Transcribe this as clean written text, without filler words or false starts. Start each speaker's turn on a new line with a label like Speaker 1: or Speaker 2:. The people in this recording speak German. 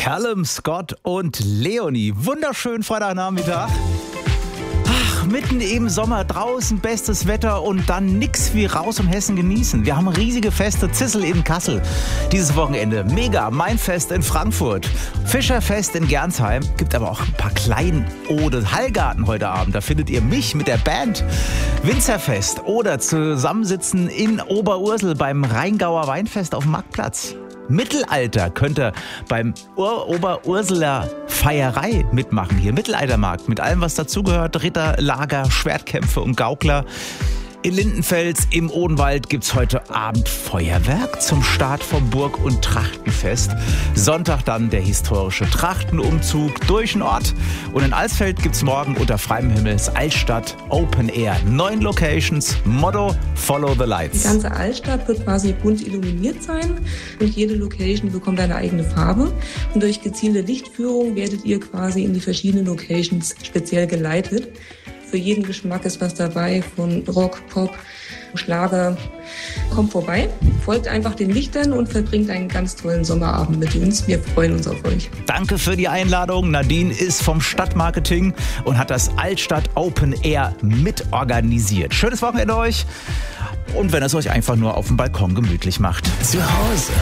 Speaker 1: Callum Scott und Leonie. Wunderschönen Freitagnachmittag. Ach, mitten im Sommer, draußen bestes Wetter und dann nix wie raus um Hessen genießen. Wir haben riesige Feste, Zissel in Kassel dieses Wochenende. Mega, Mainfest in Frankfurt, Fischerfest in Gernsheim. Gibt aber auch ein paar Kleinode. Hallgarten heute Abend, da findet ihr mich mit der Band. Winzerfest oder Zusammensitzen in Oberursel beim Rheingauer Weinfest auf dem Marktplatz. Mittelalter könnt ihr beim Oberurseler Feierei mitmachen. Hier Mittelaltermarkt mit allem, was dazugehört. Ritter, Lager, Schwertkämpfe und Gaukler. In Lindenfels im Odenwald gibt's heute Abend Feuerwerk zum Start vom Burg- und Trachtenfest. Sonntag dann der historische Trachtenumzug durch den Ort. Und in Alsfeld gibt's morgen unter freiem Himmel das Altstadt Open Air. 9 Locations, Motto Follow the Lights.
Speaker 2: Die ganze Altstadt wird quasi bunt illuminiert sein und jede Location bekommt eine eigene Farbe. Und durch gezielte Lichtführung werdet ihr quasi in die verschiedenen Locations speziell geleitet. Für jeden Geschmack ist was dabei, von Rock, Pop, Schlager. Kommt vorbei, folgt einfach den Lichtern und verbringt einen ganz tollen Sommerabend mit uns. Wir freuen uns auf euch.
Speaker 1: Danke für die Einladung. Nadine ist vom Stadtmarketing und hat das Altstadt Open Air mitorganisiert. Schönes Wochenende euch und wenn es euch einfach nur auf dem Balkon gemütlich macht.
Speaker 3: Zu Hause